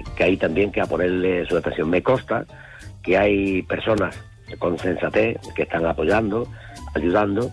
que hay también que ponerle su atención. Me consta que hay personas con sensatez que están apoyando, ayudando,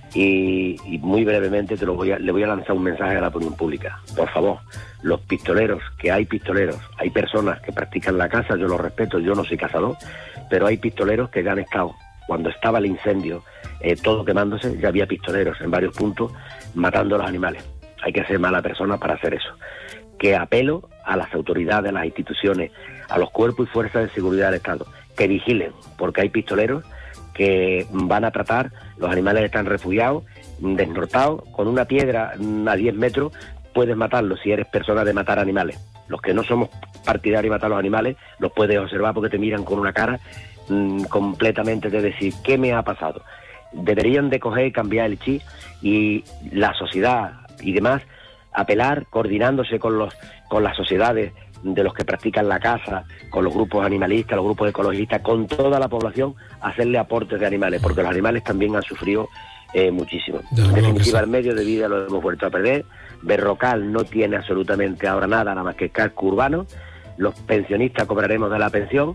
y muy brevemente le voy a lanzar un mensaje a la opinión pública. Por favor, los pistoleros, que hay pistoleros, hay personas que practican la caza, yo los respeto, yo no soy cazador, pero hay pistoleros que ya han estado, cuando estaba el incendio, todo quemándose, ya había pistoleros en varios puntos matando a los animales. Hay que ser mala persona para hacer eso. Que apelo a las autoridades, a las instituciones, a los cuerpos y fuerzas de seguridad del Estado, que vigilen, porque hay pistoleros que van a tratar, los animales están refugiados, desnortados, con una piedra a 10 metros puedes matarlos si eres persona de matar animales. Los que no somos partidarios de matar a los animales los puedes observar porque te miran con una cara completamente de decir, ¿qué me ha pasado? Deberían de coger y cambiar el chip, y la sociedad y demás apelar, coordinándose con las sociedades de los que practican la caza, con los grupos animalistas, los grupos ecologistas, con toda la población, hacerle aportes de animales, porque los animales también han sufrido muchísimo. En definitiva, el medio de vida lo hemos vuelto a perder. Berrocal no tiene absolutamente ahora nada más que casco urbano. Los pensionistas cobraremos de la pensión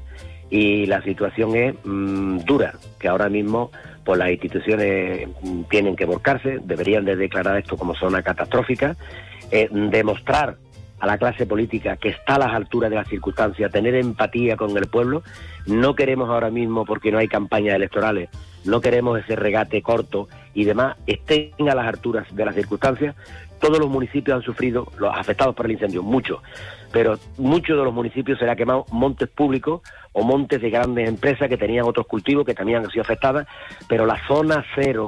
y la situación es dura, que ahora mismo pues las instituciones tienen que volcarse, deberían de declarar esto como zona catastrófica, demostrar a la clase política que está a las alturas de las circunstancias, tener empatía con el pueblo. No queremos ahora mismo, porque no hay campañas electorales, no queremos ese regate corto y demás, estén a las alturas de las circunstancias. Todos los municipios han sufrido, los afectados por el incendio, muchos, pero muchos de los municipios se le ha quemado montes públicos o montes de grandes empresas que tenían otros cultivos que también han sido afectadas, pero la zona cero,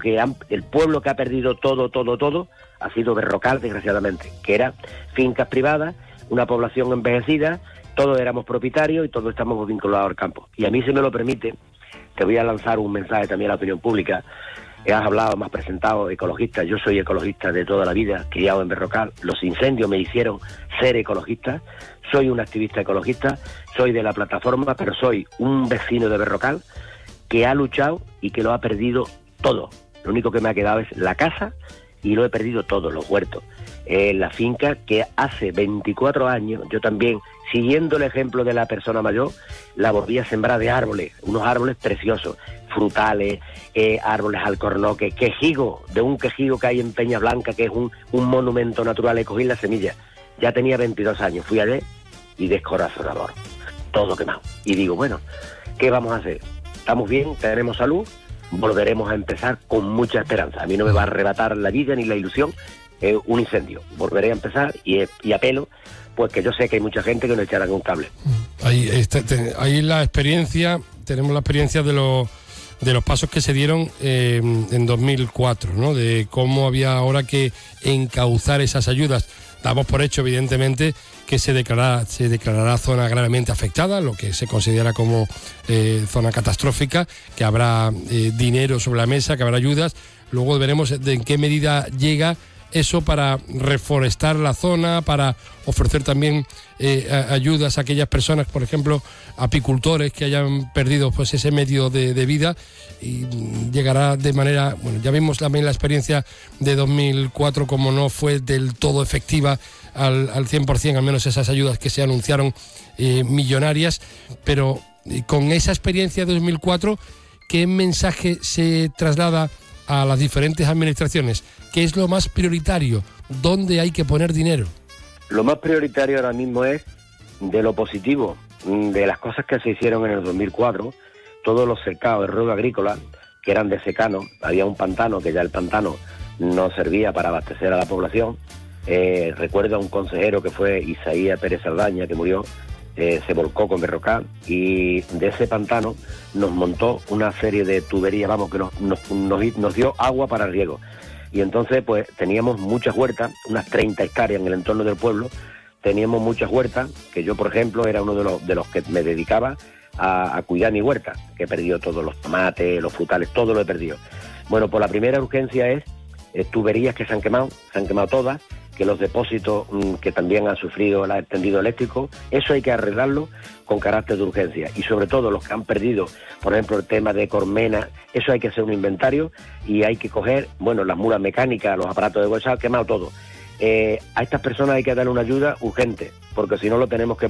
el pueblo que ha perdido todo, ha sido Berrocal, desgraciadamente, que era fincas privadas, una población envejecida, todos éramos propietarios y todos estamos vinculados al campo. Y a mí, si me lo permite, te voy a lanzar un mensaje también a la opinión pública. Has hablado, me has presentado ecologista. Yo soy ecologista de toda la vida, criado en Berrocal. Los incendios me hicieron ser ecologista. Soy un activista ecologista, soy de la plataforma, pero soy un vecino de Berrocal que ha luchado y que lo ha perdido todo. Lo único que me ha quedado es la casa y lo he perdido todo, los huertos. La finca que hace 24 años, yo también, siguiendo el ejemplo de la persona mayor, la volví a sembrar de árboles, unos árboles preciosos, frutales, árboles alcornoques, quejigo, de un quejigo que hay en Peña Blanca, que es un monumento natural, y cogí la semilla. Ya tenía 22 años, fui ayer y descorazonador, todo quemado. Y digo, bueno, ¿qué vamos a hacer? Estamos bien, tenemos salud, volveremos a empezar con mucha esperanza. A mí no me va a arrebatar la vida ni la ilusión un incendio. Volveré a empezar y apelo, pues que yo sé que hay mucha gente que nos echarán un cable. Ahí la experiencia, tenemos la experiencia de los pasos que se dieron en 2004, ¿no? De cómo había ahora que encauzar esas ayudas. Damos por hecho, evidentemente, que se declarará zona gravemente afectada, lo que se considera como zona catastrófica, que habrá dinero sobre la mesa, que habrá ayudas. Luego veremos en qué medida llega eso para reforestar la zona, para ofrecer también ayudas a aquellas personas, por ejemplo, apicultores que hayan perdido pues ese medio de vida, y llegará de manera, bueno, ya vimos también la experiencia de 2004 como no fue del todo efectiva al 100%, al menos esas ayudas que se anunciaron millonarias, pero con esa experiencia de 2004, ¿qué mensaje se traslada a las diferentes administraciones? ¿Qué es lo más prioritario? ¿Dónde hay que poner dinero? Lo más prioritario ahora mismo es, de lo positivo, de las cosas que se hicieron en el 2004, todos los cercados de rueda agrícola, que eran de secano, había un pantano, que ya el pantano no servía para abastecer a la población. Recuerdo a un consejero que fue Isaías Pérez Saldaña, que murió, se volcó con Berrocal, y de ese pantano nos montó una serie de tuberías, que nos dio agua para riego. Y entonces pues teníamos muchas huertas, unas 30 hectáreas en el entorno del pueblo, teníamos muchas huertas, que yo por ejemplo era uno de los que me dedicaba a cuidar mi huerta, que he perdido todos los tomates, los frutales, todo lo he perdido. Bueno, pues la primera urgencia es tuberías que se han quemado todas, que los depósitos que también han sufrido el tendido eléctrico, eso hay que arreglarlo con carácter de urgencia. Y sobre todo los que han perdido, por ejemplo, el tema de Cormena, eso hay que hacer un inventario y hay que coger, las mulas mecánicas, los aparatos de huesa, quemado todo. A estas personas hay que darle una ayuda urgente, porque si no lo tenemos que